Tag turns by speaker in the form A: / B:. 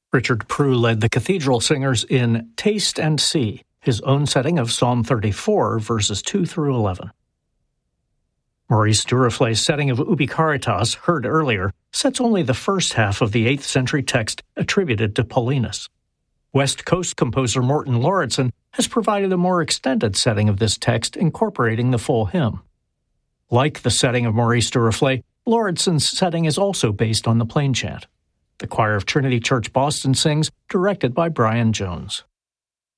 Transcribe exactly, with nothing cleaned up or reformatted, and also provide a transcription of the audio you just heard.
A: Richard Prue led the Cathedral Singers in Taste and See, his own setting of Psalm thirty-four, verses two through eleven. Maurice Duruflé's setting of Ubi Caritas, heard earlier, sets only the first half of the eighth century text attributed to Paulinus. West Coast composer Morton Lauritsen has provided a more extended setting of this text incorporating the full hymn. Like the setting of Maurice Duruflé, Lauritsen's setting is also based on the plain chant. The choir of Trinity Church Boston sings, directed by Brian Jones.